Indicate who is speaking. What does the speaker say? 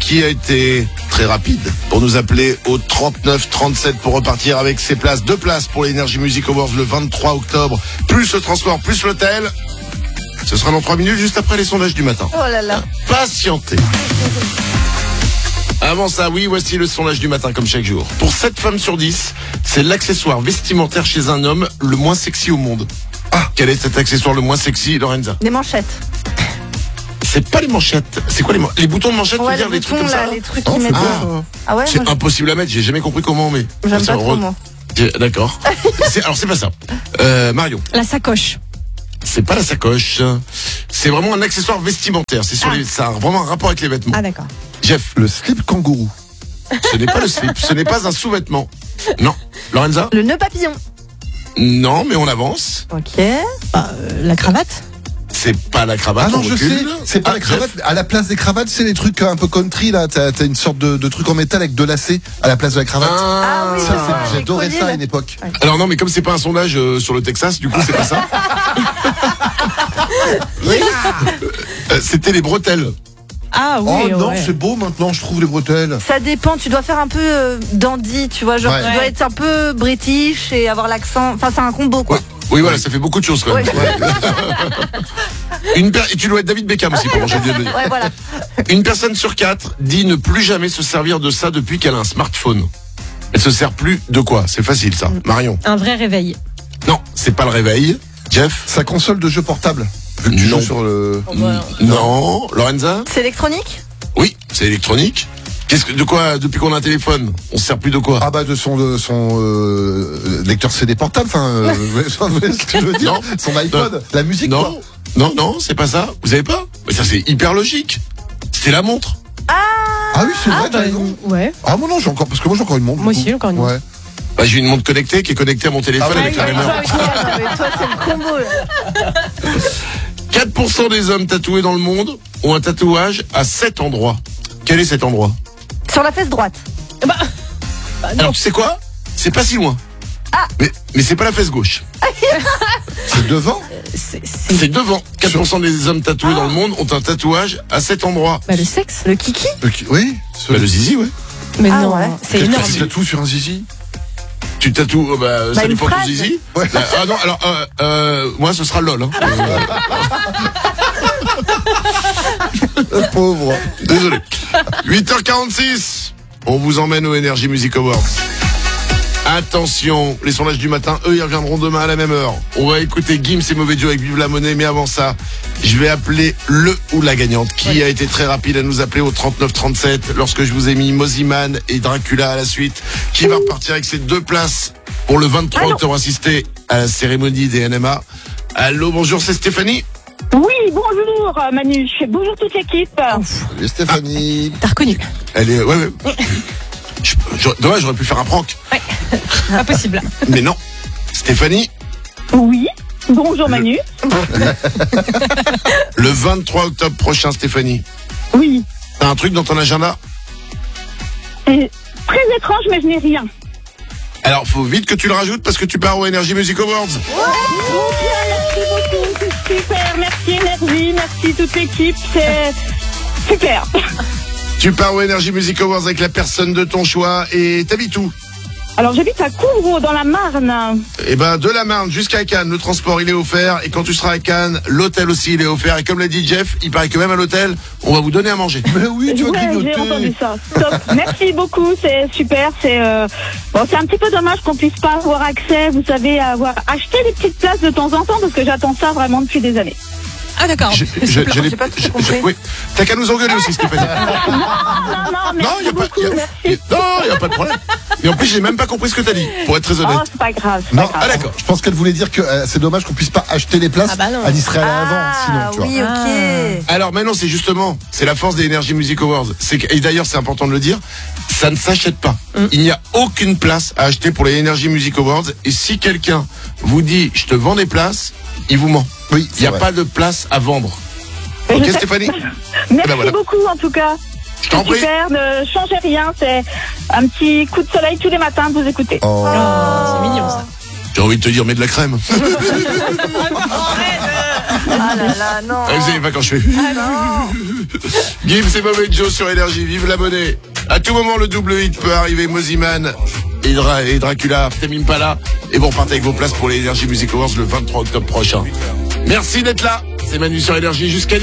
Speaker 1: qui a été très rapide pour nous appeler au 39-37 pour repartir avec ses places. 2 places pour les Energy Music Awards le 23 octobre, plus le transport, plus l'hôtel. Ce sera dans 3 minutes, juste après les sondages du matin.
Speaker 2: Oh là là.
Speaker 1: Patientez. Avant ça, oui, voici le sondage du matin comme chaque jour. Pour 7 femmes sur 10, c'est l'accessoire vestimentaire chez un homme le moins sexy au monde. Ah, quel est cet accessoire le moins sexy, Lorenza?
Speaker 2: Des manchettes.
Speaker 1: C'est pas les manchettes. C'est quoi les boutons de manchette?
Speaker 2: Ouais,
Speaker 1: tu veux dire,
Speaker 2: les
Speaker 1: les trucs
Speaker 2: boutons
Speaker 1: comme
Speaker 2: là,
Speaker 1: ça
Speaker 2: les trucs qu'ils mettent. Ah ouais.
Speaker 1: C'est impossible à mettre. J'ai jamais compris comment on met.
Speaker 2: J'aime pas trop moi.
Speaker 1: D'accord. Alors c'est pas ça. Marion.
Speaker 3: La sacoche.
Speaker 1: C'est pas la sacoche. C'est vraiment un accessoire vestimentaire. C'est sur ça a vraiment un rapport avec les vêtements.
Speaker 3: Ah d'accord.
Speaker 1: Jeff.
Speaker 4: Le slip kangourou.
Speaker 1: Ce n'est pas le slip. Ce n'est pas un sous-vêtement. Non. Lorenza.
Speaker 2: Le nœud papillon.
Speaker 1: Non, mais on avance.
Speaker 2: Ok.
Speaker 3: La cravate.
Speaker 1: C'est pas la cravate.
Speaker 4: Ah non,
Speaker 1: on
Speaker 4: je
Speaker 1: recule.
Speaker 4: sais. C'est pas la cravate. À la place des cravates, c'est les trucs un peu country là. T'as une sorte de truc en métal avec de lacets à la place de la cravate.
Speaker 2: Ah oui,
Speaker 4: Ça,
Speaker 2: je vois,
Speaker 4: j'adorais
Speaker 2: les
Speaker 4: ça à
Speaker 2: colliers,
Speaker 4: une époque.
Speaker 1: Alors non, mais comme c'est pas un sondage sur le Texas, du coup c'est pas ça. C'était les bretelles.
Speaker 3: Ah oui.
Speaker 4: Oh non,
Speaker 3: ouais.
Speaker 4: c'est beau maintenant, je trouve les bretelles.
Speaker 2: Ça dépend, tu dois faire un peu dandy, tu vois, genre
Speaker 4: Ouais.
Speaker 2: tu dois être un peu british et avoir l'accent, enfin c'est un combo quoi.
Speaker 1: Ouais. Oui, voilà, ça fait beaucoup de choses quand même.
Speaker 2: Ouais.
Speaker 1: Et tu dois être David Beckham aussi pour manger de dire.
Speaker 2: Ouais, voilà.
Speaker 1: Une personne sur 4 dit ne plus jamais se servir de ça depuis qu'elle a un smartphone. Elle se sert plus de quoi? C'est facile ça. Marion.
Speaker 3: Un vrai réveil.
Speaker 1: Non, c'est pas le réveil. Jeff.
Speaker 4: Sa console de jeu portable. Vu que tu
Speaker 1: Non.
Speaker 4: joues sur le.
Speaker 1: Non. Lorenza.
Speaker 2: C'est électronique?
Speaker 1: Oui, c'est électronique. De quoi, depuis qu'on a un téléphone, on se sert plus de quoi?
Speaker 4: Ah bah de son lecteur CD portable, enfin, ce que je veux dire,
Speaker 1: Non.
Speaker 4: son iPod, la musique quoi.
Speaker 1: Non, c'est pas ça. Vous savez pas? Mais ça c'est hyper logique. C'était la montre.
Speaker 4: Ah oui, c'est vrai, t'as raison.
Speaker 3: Ouais.
Speaker 4: Ah moi non, j'ai encore, parce que moi j'ai encore une montre.
Speaker 3: Moi
Speaker 4: du
Speaker 3: aussi,
Speaker 4: coup.
Speaker 3: j'ai encore une montre.
Speaker 4: Ouais.
Speaker 1: Bah, j'ai une montre connectée qui est connectée à mon téléphone
Speaker 4: Ah
Speaker 1: avec
Speaker 4: oui,
Speaker 1: la
Speaker 4: oui,
Speaker 1: même heure.
Speaker 2: Mais toi c'est le combo là.
Speaker 1: 4% des hommes tatoués dans le monde ont un tatouage à 7 endroits. Quel est cet endroit?
Speaker 2: Sur la fesse droite.
Speaker 1: Alors tu sais quoi? C'est pas si loin. Mais c'est pas la fesse gauche.
Speaker 4: C'est devant.
Speaker 1: C'est devant. 4% des hommes tatoués dans le monde ont un tatouage à 7 endroits.
Speaker 3: Bah le sexe.
Speaker 2: Le kiki?
Speaker 4: Oui.
Speaker 1: Bah, le zizi, ouais.
Speaker 3: Mais
Speaker 2: Ah
Speaker 3: non,
Speaker 2: ouais.
Speaker 3: c'est
Speaker 4: Qu'est-ce
Speaker 3: énorme.
Speaker 4: que tu tatoues sur un zizi?
Speaker 1: Tu tatoues, ça
Speaker 2: une
Speaker 1: dépend de ton
Speaker 2: phrase.
Speaker 1: zizi.
Speaker 4: Ouais.
Speaker 1: Ah non, alors, moi ce sera LOL. Hein.
Speaker 4: Pauvre.
Speaker 1: Désolé. 8h46. On vous emmène au Energy Music Awards. Attention, les sondages du matin, eux, ils reviendront demain à la même heure. On va écouter Gims et Mauvais Joe avec Vive la Monnaie, mais avant ça, je vais appeler le ou la gagnante, qui a été très rapide à nous appeler au 39-37, lorsque je vous ai mis Moziman et Dracula à la suite, qui va repartir avec ses 2 places pour le 23 octobre assister à la cérémonie des NMA. Allô, bonjour, c'est Stéphanie.
Speaker 5: Oui, bonjour Manu, bonjour toute l'équipe.
Speaker 4: Salut Stéphanie.
Speaker 3: T'as reconnu.
Speaker 1: Elle est, ouais. Dommage, j'aurais pu faire un prank.
Speaker 3: Ouais. Pas possible.
Speaker 1: Mais non. Stéphanie,
Speaker 5: Oui, bonjour Manu.
Speaker 1: le 23 octobre prochain, Stéphanie.
Speaker 5: Oui,
Speaker 1: T'as un truc dans ton agenda?
Speaker 5: c'est très étrange mais je n'ai rien.
Speaker 1: Alors, faut vite que tu le rajoutes parce que tu pars au Energy Music Awards.
Speaker 5: Bon, bien, merci beaucoup, c'est super, merci Énergie, merci toute l'équipe, c'est super.
Speaker 1: Tu pars au Energy Music Awards avec la personne de ton choix et t'habites où?
Speaker 5: Alors j'habite à Couvreau dans la Marne.
Speaker 1: Eh ben, de la Marne jusqu'à Cannes, le transport il est offert et quand tu seras à Cannes, l'hôtel aussi il est offert et comme l'a dit Jeff, il paraît que même à l'hôtel, on va vous donner à manger.
Speaker 4: Mais oui, tu vas
Speaker 5: Ouais, j'ai
Speaker 4: grignoter.
Speaker 5: entendu ça. Top. Merci beaucoup, c'est super. C'est bon, c'est un petit peu dommage qu'on puisse pas avoir accès, vous savez, à avoir acheté des petites places de temps en temps parce que j'attends ça vraiment depuis des années.
Speaker 3: Ah d'accord.
Speaker 1: J'ai
Speaker 2: pas tout compris.
Speaker 1: oui. T'as qu'à nous engueuler aussi, Stéphanie.
Speaker 5: Non, merci
Speaker 1: y a pas,
Speaker 5: beaucoup, merci.
Speaker 1: non, y a pas de problème. Et en plus, j'ai même pas compris ce que t'as dit, pour être très honnête.
Speaker 5: Oh, c'est pas grave. c'est
Speaker 4: Non,
Speaker 5: pas grave.
Speaker 1: Ah d'accord.
Speaker 4: Je pense qu'elle voulait dire que c'est dommage qu'on puisse pas acheter les places.
Speaker 3: Ah bah non.
Speaker 4: Elle y serait allée avant, sinon, tu vois.
Speaker 2: oui, ok.
Speaker 1: Alors maintenant c'est justement, c'est la force des Energy Music Awards. Et d'ailleurs c'est important de le dire, ça ne s'achète pas. Il n'y a aucune place à acheter pour les Energy Music Awards. Et si quelqu'un vous dit je te vends des places, il vous ment.
Speaker 4: Oui,
Speaker 1: Il n'y a pas de place à vendre. Ok Stéphanie?
Speaker 5: Merci
Speaker 1: ben voilà.
Speaker 5: beaucoup en tout cas.
Speaker 1: Je t'en
Speaker 5: C'est
Speaker 1: prie.
Speaker 5: super, ne changez rien, c'est un petit coup de soleil tous les matins de vous écouter.
Speaker 4: Oh.
Speaker 3: C'est mignon ça.
Speaker 1: J'ai envie de te dire mets de la crème.
Speaker 2: Ah là là, non.
Speaker 1: Vous savez pas quand je fais. Gims et Mauvais Joe sur Énergie. Vive la monnaie. À tout moment, le double hit peut arriver. Moziman et Dracula, Tame Impala. Et vous repartez avec vos places pour les Energy Music Awards le 23 octobre prochain. Merci d'être là. C'est Manu sur Énergie jusqu'à